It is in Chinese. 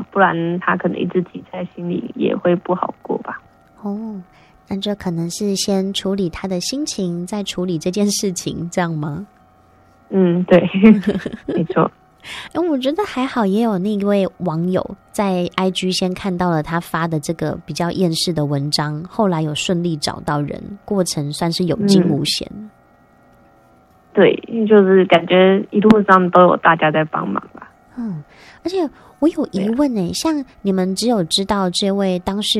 不然他可能一直提在心里也会不好过吧。 哦，那这可能是先处理他的心情，再处理这件事情，这样吗？ 对，没错。 我觉得还好，也有那一位网友在 IG 先看到了他发的这个比较厌世的文章，后来有顺利找到人，过程算是有惊无险。 对，就是感觉一路上都有大家在帮忙吧。 而且我有疑问像你们只有知道这位当事